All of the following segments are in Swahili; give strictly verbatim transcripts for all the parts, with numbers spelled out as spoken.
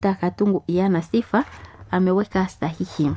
Katungu Iyana Sifa ameweka sahihi.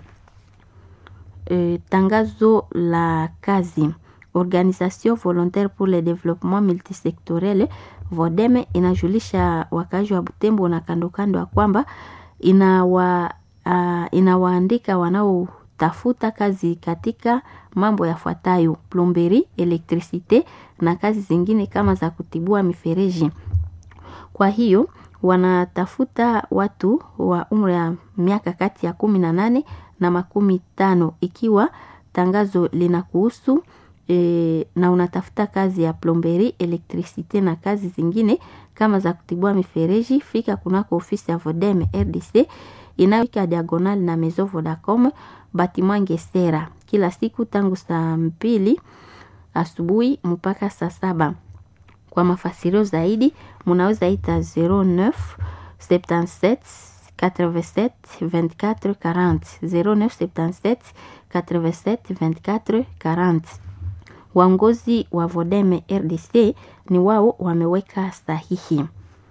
E, tangazo la kazi. Organisation volontaire pour le développement multisectoriel Vodeme inajulisha wakazi wa Butembo na kando kando ya kwamba inawa uh, inawaandika wanaotafuta kazi katika mambo yafuatayo: plomberi, elektricite na kazi zingine kama za kutibua mifereji. Kwa hiyo wanatafuta watu wa umri ya miaka kati ya kumi na nane na makumi tano. Ikiwa tangazo linakuhusu e, na unatafuta kazi ya plomberi, elektricite na kazi zingine kama za kutibua mifereji, fika kunako ofisi ya Vodeme R D C inayofika diagonal na Maison Vodacom Bâtiment Ngesera, kila siku tangu saa mbili asubuhi mpaka saa saba. Kwa mafasirio zaidi munaweza ita zero neuf soixante-dix-sept quatre-vingt-sept vingt-quatre quarante zero neuf soixante-dix-sept quatre-vingt-sept vingt-quatre quarante. Waongozi wa Vodeme R D C ni wao wameweka sahihi.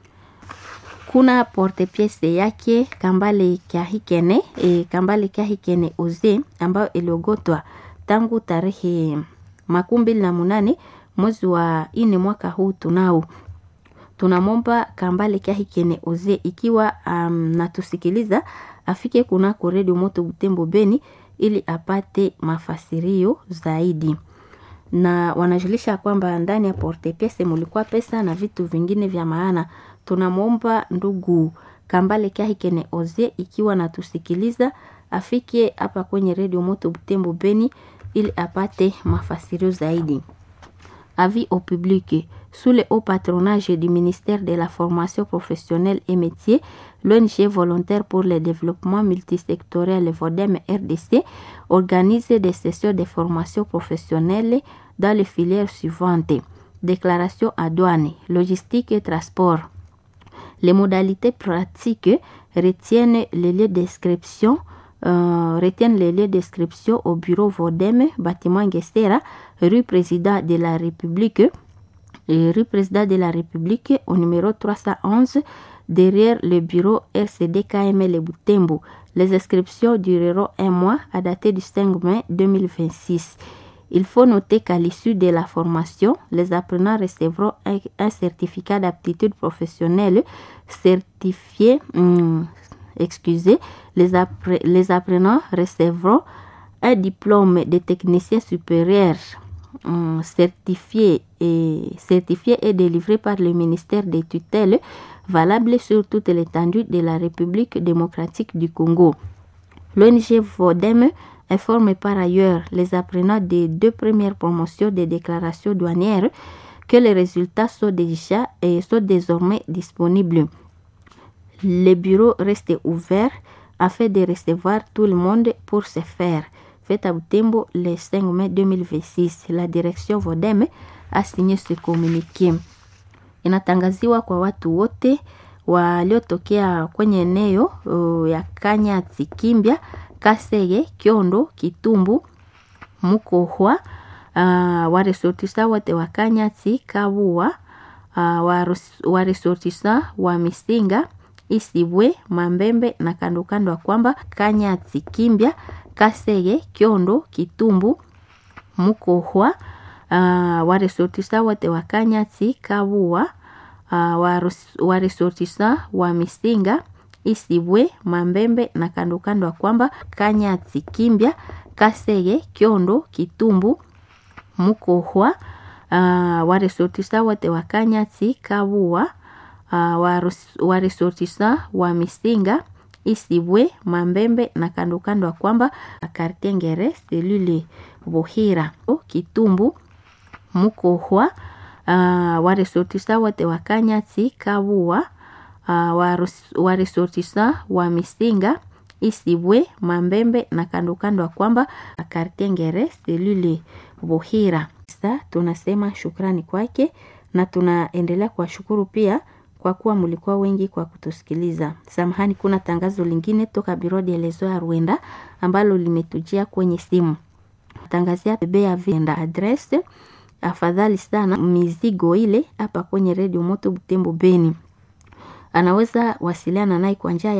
Kuna porte piece yake Kambale Kahikene e, Kambale Kahikene Oze ambayo iliogotwa tangu tarehe makumi na munane mwezi wa ine mwaka huu. Tunao tunamomba Kambale Kahikene Oze ikiwa um, natusikiliza afike kunako Radio Moto Butembo Beni ili apate mafasirio zaidi. Na wanajulisha kwamba ndani ya porte piece mulikuwa pesa na vitu vingine vya maana. Tunamomba ndugu Kambale Kahikene Oze ikiwa natusikiliza afike hapa kwenye Radio Moto Butembo Beni ili apate mafasirio zaidi. Avis au public. Sous le haut patronage du ministère de la formation professionnelle et métiers, l'O N G volontaire pour le développement multisectoriel Vodeme R D C organise des sessions de formation professionnelle dans les filières suivantes: déclaration à douane, logistique et transport. Les modalités pratiques retiennent les lieux d'inscription Euh, retiennent les lieux d'inscription au bureau Vodeme, bâtiment Ngesera, rue Président de la République, et rue Président de la République au numéro trois cent onze, derrière le bureau R C D K M L Butembo. Les inscriptions dureront un mois à dater du cinq mai deux mille vingt-six. Il faut noter qu'à l'issue de la formation, les apprenants recevront un, un certificat d'aptitude professionnelle certifié. Hum, excusez, les, apre- les apprenants recevront un diplôme de technicien supérieur hum, certifié, et, certifié et délivré par le ministère des tutelles, valable sur toute l'étendue de la République démocratique du Congo. L'O N G Vodeme informe par ailleurs les apprenants des deux premières promotions des déclarations douanières que les résultats sont déjà et sont désormais disponibles. Le bureau reste ouvert afin de recevoir tout le monde pour se faire. Fait à Butembo le cinq mai deux mille vingt-six. La direction Vodeme a signé ce communiqué. Inatangaziwa kwa watu wote waliotokea kwenye eneo uh, ya Kanyati, Kimbia, Kasege, Kiondo, Kitumbu, Mukohwa, uh, waresortisa wote wa Kanyati, Kabua, uh, waresortisa wa Misinga, Isibwe, Mambembe na kando kando wa kwamba Kanyati, Kimbia, Kasege, Kiondo, Kitumbu, Mukohwa, uh, waresortisa wote wa Kanyati, Kabua, uh, waresortisa wa Misinga, Isibwe, Mambembe na kando kando wa kwamba Kanyati, Kimbia, Kasege, Kiondo, Kitumbu, Mukohwa, uh, waresortisa wote wa Kanyati, Kabua, uh, waresortisa wa Misinga, Isibwe, Mambembe na kando kando wa kwamba Kartengere, Selule, Bohira, Kitumbu, Mukohwa, uh, waresortisa wote wa Kanyati, Kabua, uh, waresortisa wa Misinga, Isibwe, Mambembe na kando kando wa kwamba Kartengere, Selule, Bohira. Sasa tunasema shukrani kwake na tunaendelea kuwashukuru pia kwa kuwa mlikuwa wengi kwa kutusikiliza. Samahani, kuna tangazo lingine toka Biro de Lezo ya Rwanda ambalo limetujia kwenye simu. Tangazia bebe ya venda address, afadhali sana mizigo ile hapa kwenye Radio Moto Butembo Beni. Anaweza wasiliana naye kwa njia